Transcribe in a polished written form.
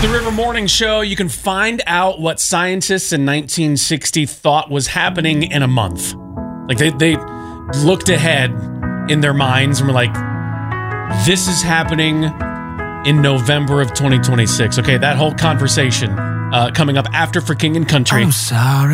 The River Morning Show. You can find out what scientists in 1960 thought was happening in a month. Like they looked ahead in their minds and were like, this is happening in November of 2026. Okay, that whole conversation coming up after For King and Country. I'm sorry.